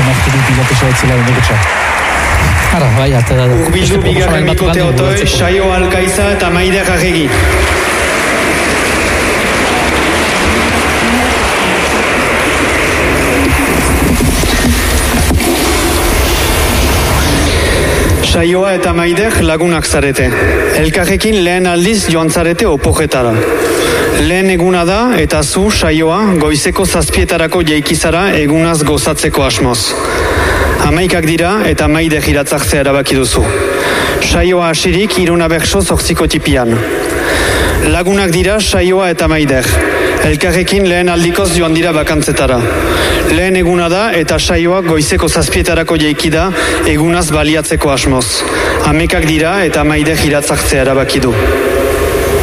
hartu du pilotesa etzela deneketxa. Ara, bai, eta... Urbildu bigarren bikote otoi, Saio Alkaiza eta Maider Arregi. Saioa eta Maider lagunak zarete. Elkarrekin lehen aldiz joan zarete opojetara. Lehen eguna da eta zu, Saioa, goizeko 7:00 jaikizara egunaz gozatzeko asmoz. 11 dira eta Maider iratzartzea erabaki duzu. Saioa hasirik 3 bertso 8 tipian. Lagunak dira Saioa eta Maider. Elkarrekin lehen aldikoz joan dira bakantzetara. Lehen eguna da eta Saioak goizeko 7:00 jaiki da egunaz baliatzeko asmoz. 11 dira eta Maider iratzartzea erabaki du.